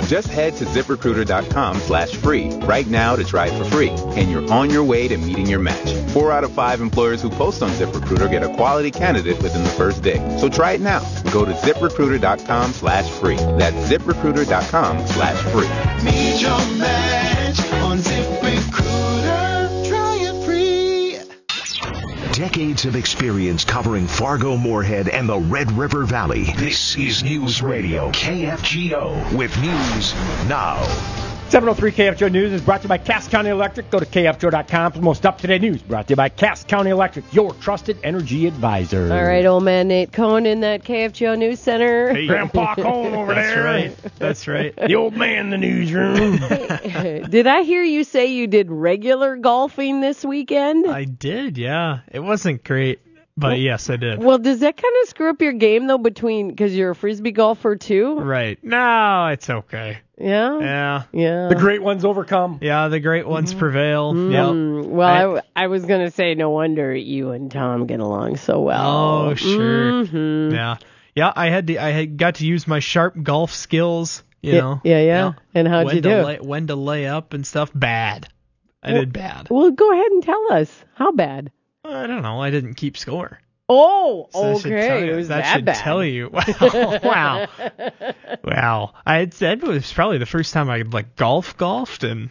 Just head to ZipRecruiter.com/free right now to try it for free, and you're on your way to meeting your match. 4 out of 5 employers who post on ZipRecruiter get a quality candidate within the first day. So try it now. Go to ZipRecruiter.com/free. That's ZipRecruiter.com/free. Meet your match on ZipRecruiter. Try it free. Decades of experience covering Fargo, Moorhead, and the Red River Valley. This is News Radio KFGO with news now. 703 KFGO News is brought to you by Cass County Electric. Go to KFGO.com for the most up-to-date news. Brought to you by Cass County Electric, your trusted energy advisor. All right, old man Nate Cohn in that KFGO News Center. Hey, Grandpa Cohn over there. Right. That's right. The old man in the newsroom. Did I hear you say you did regular golfing this weekend? I did, yeah. It wasn't great, but yes, I did. Well, does that kind of screw up your game, though, because you're a Frisbee golfer, too? Right. No, it's okay. Yeah? Yeah. The great ones overcome. Yeah, the great ones prevail. Yep. Well, I was going to say, no wonder you and Tom get along so well. Oh, sure. Mm-hmm. Yeah. Yeah, I got to use my sharp golf skills, you know. Yeah. And how'd you do? When to lay up and stuff. Bad. I did bad. Well, go ahead and tell us. How bad? I don't know. I didn't keep score. Oh, So okay. It was that that should bad. tell you. Wow. Wow. I had said it was probably the first time I golfed in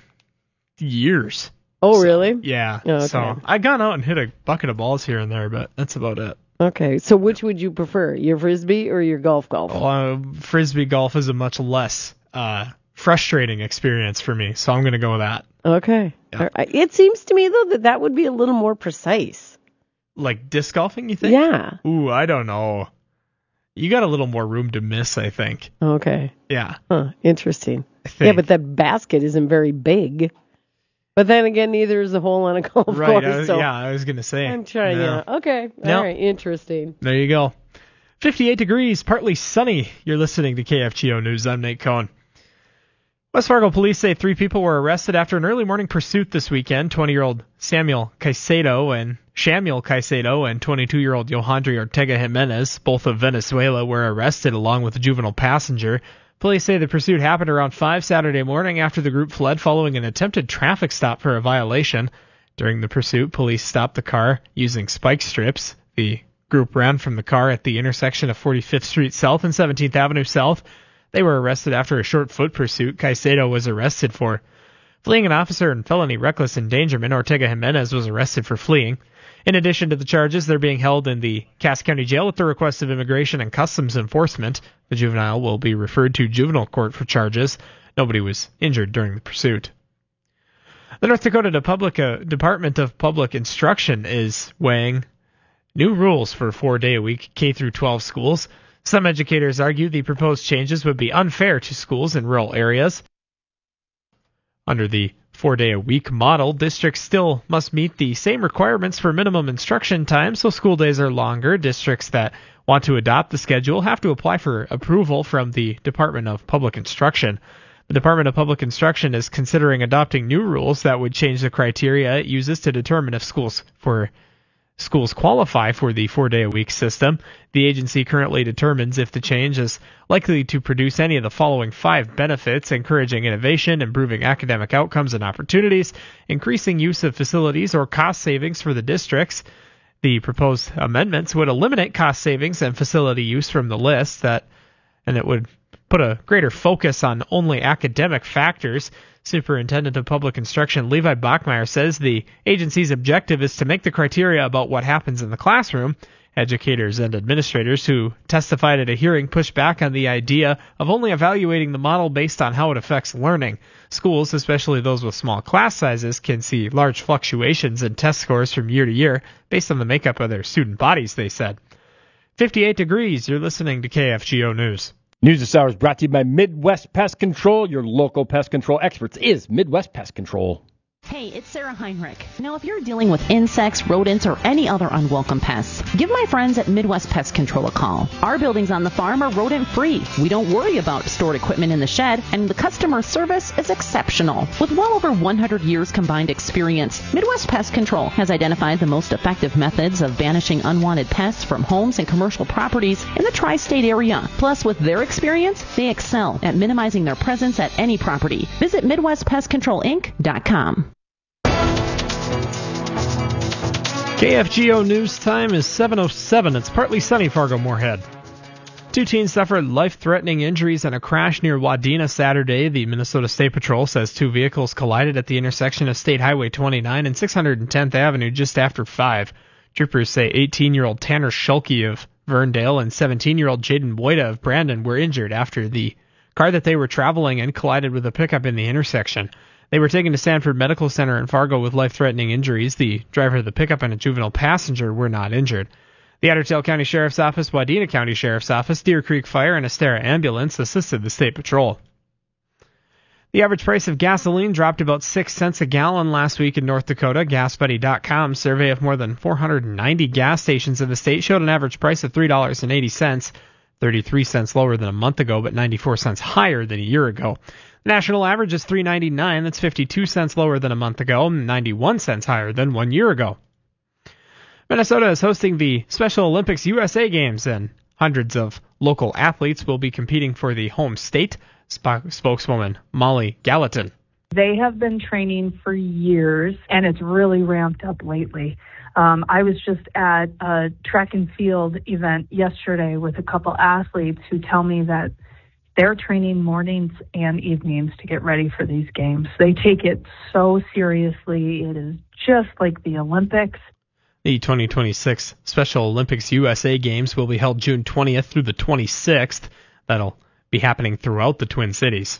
years. Oh, So, really? Yeah. Oh, okay. So I gone out and hit a bucket of balls here and there, but that's about it. Okay. So which would you prefer, your Frisbee or your golf? Frisbee golf is a much less frustrating experience for me, so I'm going to go with that. Okay. Yeah. It seems to me, though, that would be a little more precise. Like disc golfing, you think? Yeah. Ooh, I don't know. You got a little more room to miss, I think. Okay. Yeah. Huh. Interesting. I think. Yeah, but that basket isn't very big. But then again, neither is the hole on a golf course. I was going to say. I'm trying to. Okay. No. All right. Interesting. There you go. 58 degrees, partly sunny. You're listening to KFGO News. I'm Nate Cohn. West Fargo police say 3 people were arrested after an early morning pursuit this weekend. 20-year-old Shamuel Caicedo and 22-year-old Yohandri Ortega Jimenez, both of Venezuela, were arrested along with a juvenile passenger. Police say the pursuit happened around 5 Saturday morning after the group fled following an attempted traffic stop for a violation. During the pursuit, police stopped the car using spike strips. The group ran from the car at the intersection of 45th Street South and 17th Avenue South. They were arrested after a short foot pursuit. Caicedo was arrested for fleeing an officer and felony reckless endangerment. Ortega Jimenez was arrested for fleeing. In addition to the charges, they're being held in the Cass County Jail at the request of Immigration and Customs Enforcement. The juvenile will be referred to juvenile court for charges. Nobody was injured during the pursuit. The North Dakota Department of Public Instruction is weighing new rules for 4-day-a-week K-12 schools. Some educators argue the proposed changes would be unfair to schools in rural areas. Under the 4-day-a-week model, districts still must meet the same requirements for minimum instruction time, so school days are longer. Districts that want to adopt the schedule have to apply for approval from the Department of Public Instruction. The Department of Public Instruction is considering adopting new rules that would change the criteria it uses to determine if schools qualify for the 4-day-a-week system. The agency currently determines if the change is likely to produce any of the following 5 benefits: encouraging innovation, improving academic outcomes and opportunities, increasing use of facilities, or cost savings for the districts. The proposed amendments would eliminate cost savings and facility use from the list, and it would put a greater focus on only academic factors. Superintendent of Public Instruction Levi Bachmeyer says the agency's objective is to make the criteria about what happens in the classroom. Educators and administrators who testified at a hearing pushed back on the idea of only evaluating the model based on how it affects learning. Schools, especially those with small class sizes, can see large fluctuations in test scores from year to year based on the makeup of their student bodies, they said. 58 degrees, you're listening to KFGO News. News this hour is brought to you by Midwest Pest Control. Your local pest control experts is Midwest Pest Control. Hey, it's Sarah Heinrich. Now, if you're dealing with insects, rodents, or any other unwelcome pests, give my friends at Midwest Pest Control a call. Our buildings on the farm are rodent-free. We don't worry about stored equipment in the shed, and the customer service is exceptional. With well over 100 years combined experience, Midwest Pest Control has identified the most effective methods of banishing unwanted pests from homes and commercial properties in the tri-state area. Plus, with their experience, they excel at minimizing their presence at any property. Visit MidwestPestControlInc.com. KFGO news time is 7:07. It's partly sunny Fargo-Moorhead. 2 teens suffered life-threatening injuries in a crash near Wadena Saturday. The Minnesota State Patrol says 2 vehicles collided at the intersection of State Highway 29 and 610th Avenue just after 5. Troopers say 18-year-old Tanner Schulke of Verndale and 17-year-old Jaden Boyda of Brandon were injured after the car that they were traveling in collided with a pickup in the intersection. They were taken to Sanford Medical Center in Fargo with life-threatening injuries. The driver of the pickup and a juvenile passenger were not injured. The Ottertail County Sheriff's Office, Wadena County Sheriff's Office, Deer Creek Fire, and Estera Ambulance assisted the State Patrol. The average price of gasoline dropped about 6 cents a gallon last week in North Dakota. GasBuddy.com's survey of more than 490 gas stations in the state showed an average price of $3.80, 33 cents lower than a month ago, but 94 cents higher than a year ago. The national average is $3.99. That's 52 cents lower than a month ago, 91 cents higher than 1 year ago. Minnesota is hosting the Special Olympics USA Games, and hundreds of local athletes will be competing for the home state. Spokeswoman Molly Gallatin. They have been training for years, and it's really ramped up lately. I was just at a track and field event yesterday with a couple athletes who tell me that they're training mornings and evenings to get ready for these games. They take it so seriously. It is just like the Olympics. The 2026 Special Olympics USA Games will be held June 20th through the 26th. That'll be happening throughout the Twin Cities.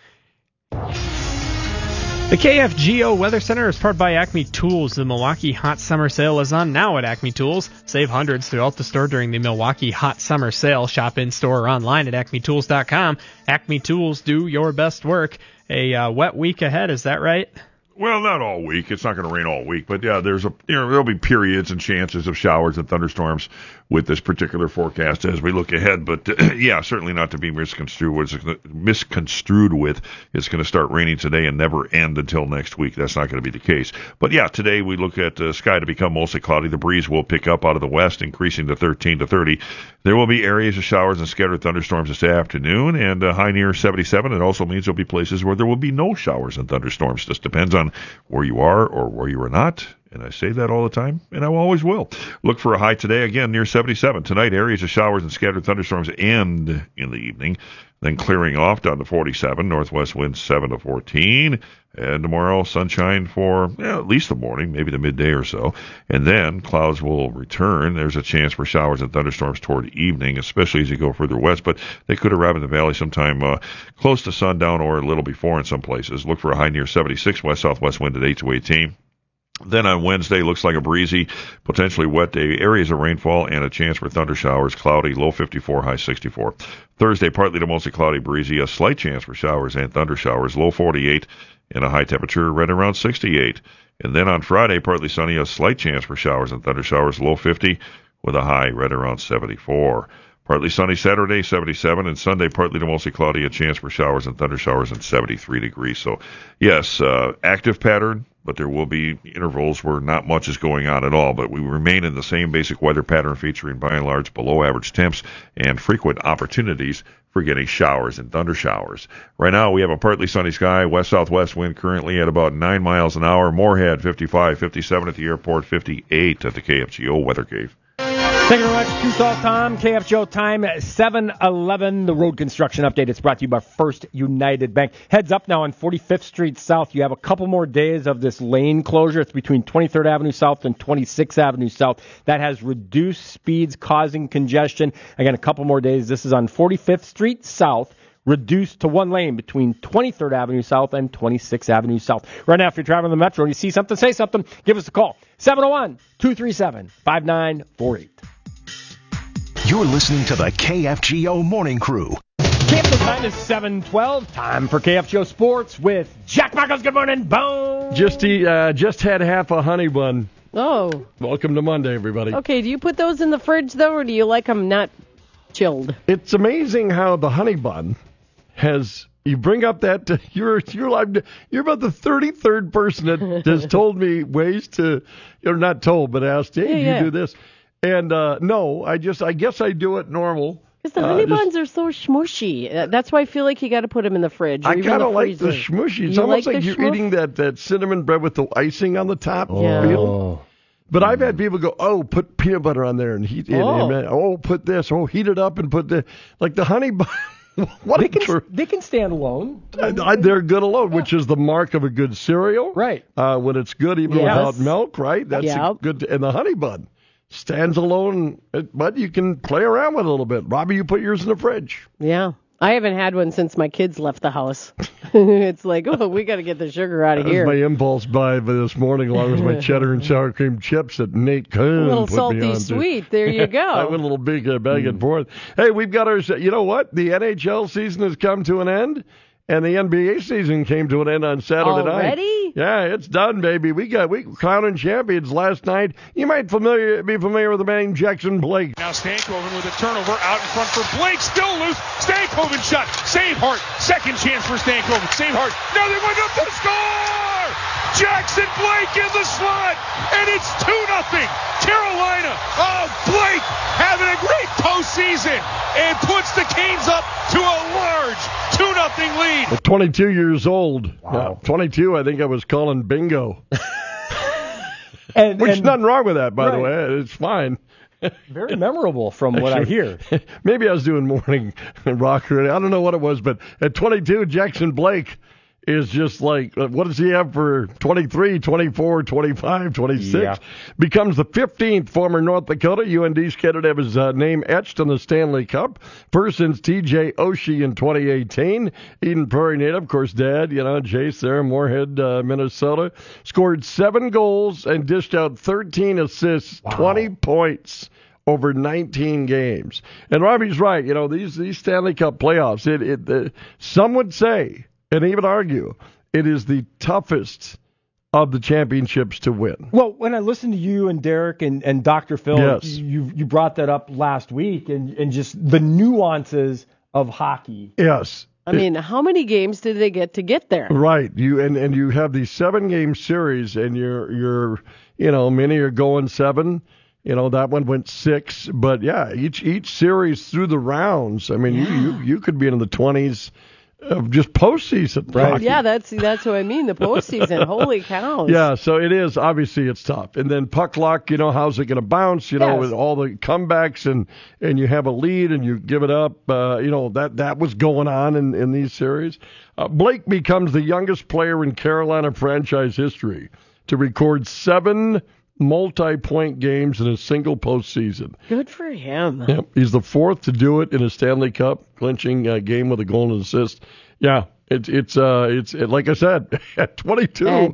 The KFGO Weather Center is powered by Acme Tools. The Milwaukee Hot Summer Sale is on now at Acme Tools. Save hundreds throughout the store during the Milwaukee Hot Summer Sale. Shop in-store or online at acmetools.com. Acme Tools, do your best work. A wet week ahead, is that right? Well, not all week. It's not going to rain all week, but yeah, there'll be periods and chances of showers and thunderstorms with this particular forecast as we look ahead. But yeah, certainly not to be misconstrued with. It's going to start raining today and never end until next week. That's not going to be the case. But yeah, today we look at the sky to become mostly cloudy. The breeze will pick up out of the west, increasing to 13 to 30. There will be areas of showers and scattered thunderstorms this afternoon, and high near 77. It also means there'll be places where there will be no showers and thunderstorms. Just depends on where you are or where you are not. And I say that all the time, and I always will. Look for a high today, again, near 77. Tonight, areas of showers and scattered thunderstorms end in the evening, then clearing off down to 47. Northwest winds 7 to 14. And tomorrow, sunshine for at least the morning, maybe the midday or so. And then clouds will return. There's a chance for showers and thunderstorms toward evening, especially as you go further west. But they could arrive in the valley sometime close to sundown or a little before in some places. Look for a high near 76. West-southwest wind at 8 to 18. Then on Wednesday, looks like a breezy, potentially wet day. Areas of rainfall and a chance for thunder showers. Cloudy, low 54, high 64. Thursday, partly to mostly cloudy, breezy. A slight chance for showers and thunder showers. Low 48 and a high temperature right around 68. And then on Friday, partly sunny. A slight chance for showers and thunder showers. Low 50 with a high right around 74. Partly sunny Saturday, 77, and Sunday partly to mostly cloudy, a chance for showers and thunder showers and 73 degrees. So, yes, active pattern, but there will be intervals where not much is going on at all. But we remain in the same basic weather pattern featuring, by and large, below average temps and frequent opportunities for getting showers and thunder showers. Right now, we have a partly sunny sky, west-southwest wind currently at about 9 miles an hour. Moorhead, 55, 57 at the airport, 58 at the KFGO Weather Cave. Thank you very much. True Salt Tom, KFGO time, 7:11. The road construction update is brought to you by First United Bank. Heads up now on 45th Street South. You have a couple more days of this lane closure. It's between 23rd Avenue South and 26th Avenue South. That has reduced speeds causing congestion. Again, a couple more days. This is on 45th Street South. Reduced to one lane between 23rd Avenue South and 26th Avenue South. Right now, if you're traveling the Metro and you see something, say something, give us a call. 701-237-5948. You're listening to the KFGO Morning Crew. Time is 7:12. Time for KFGO Sports with Jack Michaels. Good morning, Bone. Just had half a honey bun. Oh. Welcome to Monday, everybody. Okay, do you put those in the fridge, though, or do you like them not chilled? It's amazing how the honey bun has... You bring up that you're about the 33rd person that has told me ways to, you're not told, but asked, hey, do you do this? And no, I guess I do it normal. Because the honey buns are so smushy. That's why I feel like you got to put them in the fridge. I kind of like the smushy. It's almost like you're eating that cinnamon bread with the icing on the top. Yeah. Feel. But I've had people go, put peanut butter on there and heat it. And put this. Heat it up and put the honey bun. They can stand alone. They're good alone, which is the mark of a good cereal. Right. When it's good even without milk, right? That's good. And the honey bun stands alone, but you can play around with it a little bit. Robbie, you put yours in the fridge. Yeah. I haven't had one since my kids left the house. It's like, we got to get the sugar out of here. That was my impulse buy this morning, along with my cheddar and sour cream chips that Nate Cohn a little put salty me on sweet. There you go. I went a little big back and forth. Hey, we've got our. You know what? The NHL season has come to an end, and the NBA season came to an end on Saturday night. Already? Yeah, it's done, baby. We crowning champions last night. You might be familiar with the man Jackson Blake. Now Stankoven with a turnover out in front for Blake, still loose. Stankoven shot. Save Hart. Second chance for Stankoven. Save Hart. Now they wind up to score! Jackson Blake in the slot, and it's 2-0. Carolina. Oh, Blake having a great postseason and puts the Canes up to a large 2-0 lead. At 22 years old. Wow. 22, I think I was calling bingo. and nothing wrong with that, by the way. It's fine. Very memorable from what I hear. Maybe I was doing morning rocker. I don't know what it was, but at 22, Jackson Blake is just like, what does he have for 23, 24, 25, 26? Yeah. Becomes the 15th former North Dakota UND skater to have his name etched on the Stanley Cup. First since TJ Oshie in 2018. Eden Prairie native, of course, dad, Jace there, Moorhead, Minnesota. Scored 7 goals and dished out 13 assists, 20 points over 19 games. And Robbie's right. These Stanley Cup playoffs, some would say, and even argue, it is the toughest of the championships to win. Well, when I listened to you and Derek and Dr. Phil, yes. you brought that up last week, and just the nuances of hockey. Yes. I mean, how many games did they get to get there? Right. And you have these 7-game series, and you're many are going 7. That one went 6, but yeah, each series through the rounds. I mean, you could be in the 20s. Of just postseason, right? Hockey. Yeah, that's what I mean. The postseason, holy cows! Yeah, so it is. Obviously, it's tough. And then puck luck. How's it going to bounce? With all the comebacks and you have a lead and you give it up. That was going on in these series. Blake becomes the youngest player in Carolina franchise history to record 7 multi-point games in a single postseason. Good for him. Yep. He's the 4th to do it in a Stanley Cup clinching game with a goal and assist. Yeah, it's like I said, at 22. At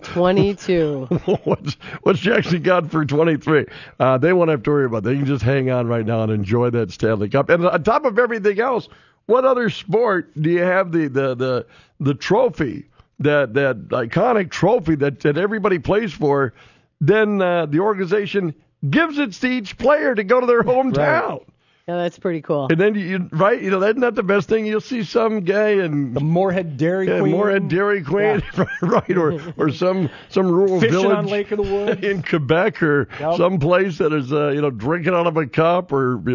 22. what's Jackson got for 23? They won't have to worry about it. They can just hang on right now and enjoy that Stanley Cup. And on top of everything else, what other sport do you have the trophy, that iconic trophy that everybody plays for? Then the organization gives it to each player to go to their hometown. Right. Yeah, that's pretty cool. And then isn't that the best thing? You'll see some guy in the Moorhead Dairy Queen, right? Or some rural fishing village on Lake of the Woods in Quebec, or some place that is drinking out of a cup, or